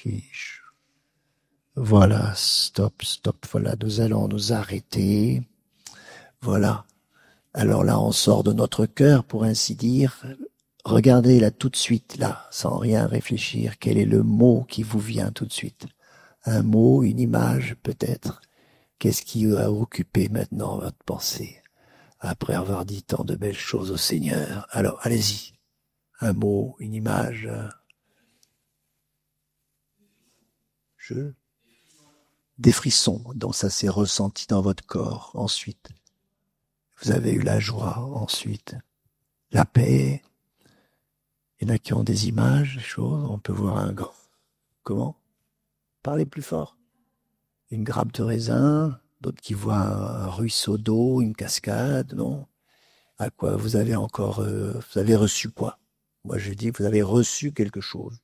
Ok. Voilà, stop, stop, voilà, nous allons nous arrêter. Voilà. Alors là, on sort de notre cœur, pour ainsi dire. Regardez là tout de suite, là, sans rien réfléchir, quel est le mot qui vous vient tout de suite? Un mot, une image, peut-être. Qu'est-ce qui a occupé maintenant votre pensée, après avoir dit tant de belles choses au Seigneur? Alors, allez-y. Un mot, une image. Je. Des frissons, donc ça s'est ressenti dans votre corps. Ensuite, vous avez eu la joie. Ensuite, la paix. Il y en a qui ont des images, des choses. On peut voir un grand. Comment? Parlez plus fort. Une grappe de raisin. D'autres qui voient un ruisseau d'eau, une cascade. Non. À quoi vous avez encore, vous avez reçu quoi? Moi, je dis, vous avez reçu quelque chose.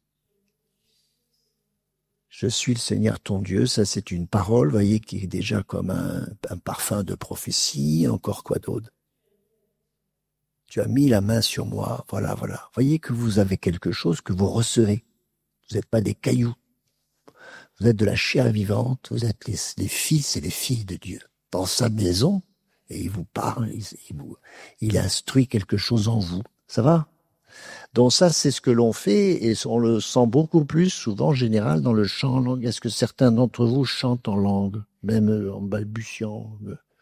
Je suis le Seigneur ton Dieu, ça c'est une parole, voyez, qui est déjà comme un parfum de prophétie. Encore quoi d'autre? Tu as mis la main sur moi, voilà, voilà. Voyez que vous avez quelque chose que vous recevez. Vous n'êtes pas des cailloux. Vous êtes de la chair vivante, vous êtes les fils et les filles de Dieu. Dans sa maison, et il vous parle, il instruit quelque chose en vous. Ça va? Donc ça, c'est ce que l'on fait, et on le sent beaucoup plus, souvent, en général, dans le chant en langue. Est-ce que certains d'entre vous chantent en langue, même en balbutiant?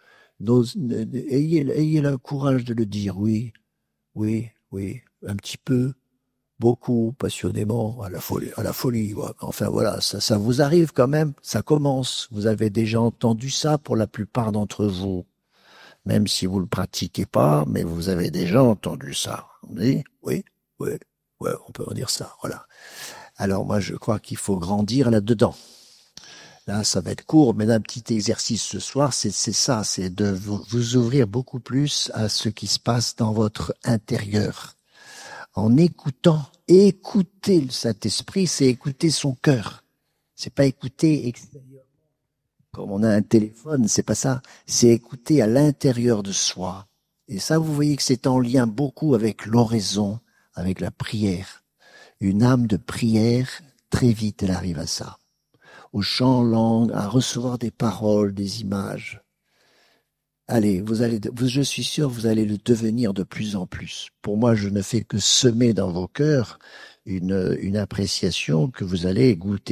Ayez le courage de le dire, oui, oui, oui, un petit peu, beaucoup, passionnément, à la folie. Ouais. Enfin voilà, ça vous arrive quand même, ça commence. Vous avez déjà entendu ça pour la plupart d'entre vous, même si vous le pratiquez pas, mais vous avez déjà entendu ça. Oui, oui, oui, ouais, on peut en dire ça. Voilà. Alors moi, je crois qu'il faut grandir là-dedans. Là, ça va être court, mais un petit exercice ce soir, c'est ça, c'est de vous ouvrir beaucoup plus à ce qui se passe dans votre intérieur. En écoutant, écouter le Saint-Esprit, c'est écouter son cœur. C'est pas écouter extérieur. Comme on a un téléphone, c'est pas ça. C'est écouter à l'intérieur de soi. Et ça, vous voyez que c'est en lien beaucoup avec l'oraison, avec la prière. Une âme de prière, très vite, elle arrive à ça. Au chant en langue, à recevoir des paroles, des images. Allez, je suis sûr, vous allez le devenir de plus en plus. Pour moi, je ne fais que semer dans vos cœurs une appréciation que vous allez goûter.